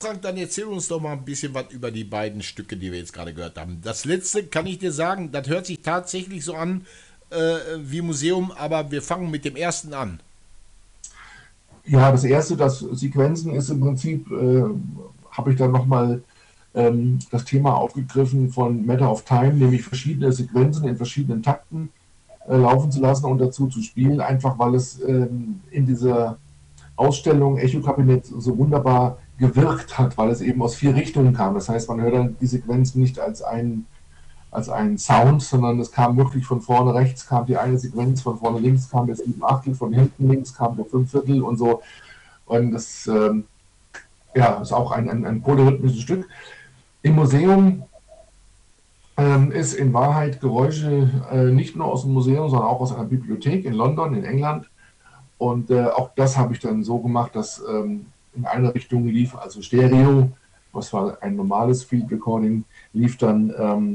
Frank, dann erzähl uns doch mal ein bisschen was über die beiden Stücke, die wir jetzt gerade gehört haben. Das letzte kann ich dir sagen, das hört sich tatsächlich so an wie Museum, aber wir fangen mit dem ersten an. Ja, das erste, das Sequenzen ist im Prinzip, habe ich dann nochmal das Thema aufgegriffen von Matter of Time, nämlich verschiedene Sequenzen in verschiedenen Takten laufen zu lassen und dazu zu spielen, einfach weil es in dieser Ausstellung Echo-Kabinett so wunderbar gewirkt hat, weil es eben aus vier Richtungen kam. Das heißt, man hört dann die Sequenz nicht als einen Sound, sondern es kam wirklich von vorne rechts, kam die eine Sequenz, von vorne links kam der 7 Achtel, von hinten links kam der 5 Viertel und so. Und das ja, ist auch ein polyrhythmisches Stück. Im Museum ist in Wahrheit Geräusche nicht nur aus dem Museum, sondern auch aus einer Bibliothek in London, in England. Und auch das habe ich dann so gemacht, dass in eine Richtung lief, also Stereo, was war ein normales Field Recording, lief dann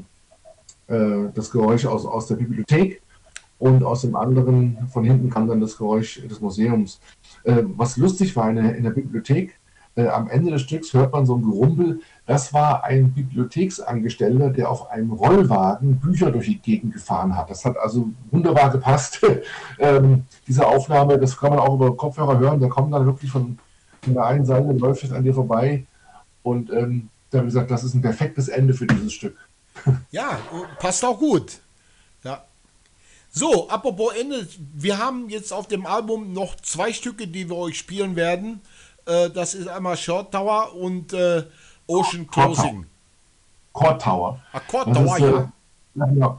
das Geräusch aus der Bibliothek und aus dem anderen, von hinten kam dann das Geräusch des Museums. Was lustig war in der Bibliothek, am Ende des Stücks hört man so ein Gerumpel. Das war ein Bibliotheksangestellter, der auf einem Rollwagen Bücher durch die Gegend gefahren hat. Das hat also wunderbar gepasst. Diese Aufnahme, das kann man auch über Kopfhörer hören. Der kommt dann wirklich von der einen Seite, läuft es an dir vorbei. Und da habe ich gesagt, das ist ein perfektes Ende für dieses Stück. Ja, passt auch gut. Ja. So, apropos Ende, wir haben jetzt auf dem Album noch zwei Stücke, die wir euch spielen werden. Das ist einmal Short Tower und Ocean Court Closing. Court Tower. Akkord Das Tower, ist, ja. ja, genau.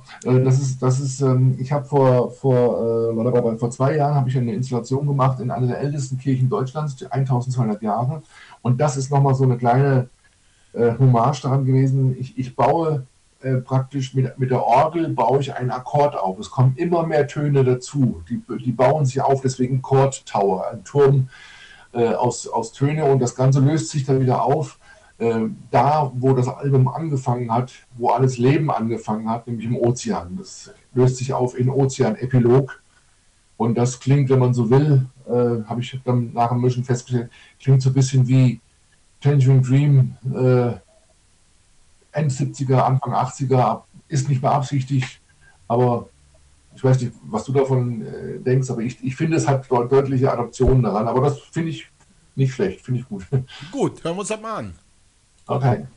Ich habe vor 2 Jahren habe ich eine Installation gemacht in einer der ältesten Kirchen Deutschlands, die 1200 Jahre. Und das ist nochmal so eine kleine Hommage daran gewesen. Ich baue praktisch mit der Orgel baue ich einen Akkord auf. Es kommen immer mehr Töne dazu. Die bauen sich auf, deswegen Court Tower, ein Turm aus Töne und das Ganze löst sich dann wieder auf. Da, wo das Album angefangen hat, wo alles Leben angefangen hat, nämlich im Ozean. Das löst sich auf in Ozean-Epilog. Und das klingt, wenn man so will, habe ich dann nach dem Mischen festgestellt, klingt so ein bisschen wie Tangerine Dream, End 70er, Anfang 80er, ist nicht beabsichtigt, aber ich weiß nicht, was du davon denkst, aber ich finde, es hat deutliche Adaptionen daran, aber das finde ich nicht schlecht, finde ich gut. Gut, hören wir uns das mal an. Okay.